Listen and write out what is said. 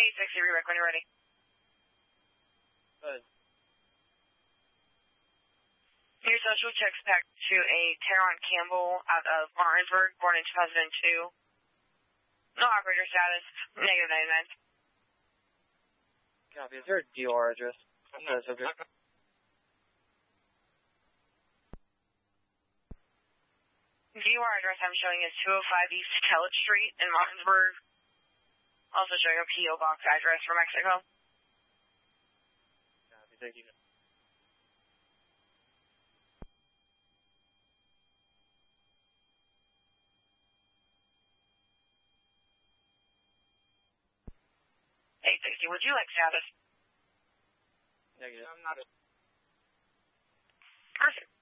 860, redirect when you're ready. Good. Your social checks back to a Teron Campbell out of Martinsburg, born in 2002. No operator status, negative 99. Copy. Is there a DOR address? No, subject. DOR address I'm showing is 205 East Kellett Street in Martinsburg. Also showing a P.O. box address for Mexico. Copy. Thank you. Would you like status? Negative. I'm not. Perfect.